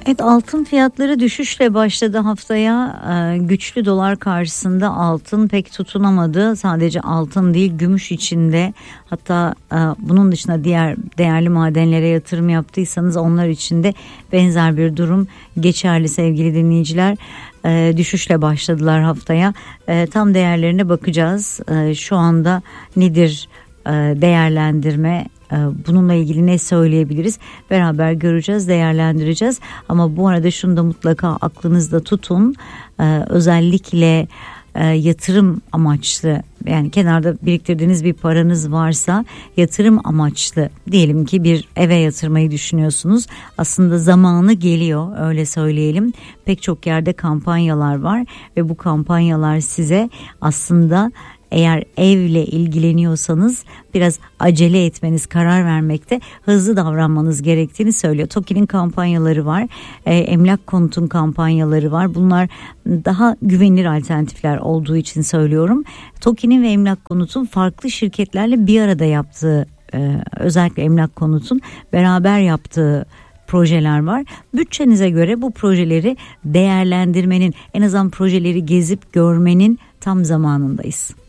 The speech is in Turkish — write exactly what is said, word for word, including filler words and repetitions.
Evet, altın fiyatları düşüşle başladı haftaya. Ee, güçlü dolar karşısında altın pek tutunamadı. Sadece altın değil, gümüş içinde, hatta e, bunun dışında diğer değerli madenlere yatırım yaptıysanız onlar için de benzer bir durum geçerli sevgili dinleyiciler. Ee, düşüşle başladılar haftaya. Ee, tam değerlerine bakacağız. Ee, şu anda nedir e, değerlendirme? Bununla ilgili ne söyleyebiliriz? Beraber göreceğiz, değerlendireceğiz. Ama bu arada şunu da mutlaka aklınızda tutun. Özellikle yatırım amaçlı, yani kenarda biriktirdiğiniz bir paranız varsa yatırım amaçlı, diyelim ki bir eve yatırmayı düşünüyorsunuz. Aslında zamanı geliyor, öyle söyleyelim. Pek çok yerde kampanyalar var ve bu kampanyalar size aslında, eğer evle ilgileniyorsanız biraz acele etmeniz, karar vermekte hızlı davranmanız gerektiğini söylüyor. TOKİ'nin kampanyaları var, e, Emlak Konut'un kampanyaları var. Bunlar daha güvenilir alternatifler olduğu için söylüyorum. TOKİ'nin ve Emlak Konut'un farklı şirketlerle bir arada yaptığı, e, özellikle Emlak Konut'un beraber yaptığı projeler var. Bütçenize göre bu projeleri değerlendirmenin, en azından projeleri gezip görmenin tam zamanındayız.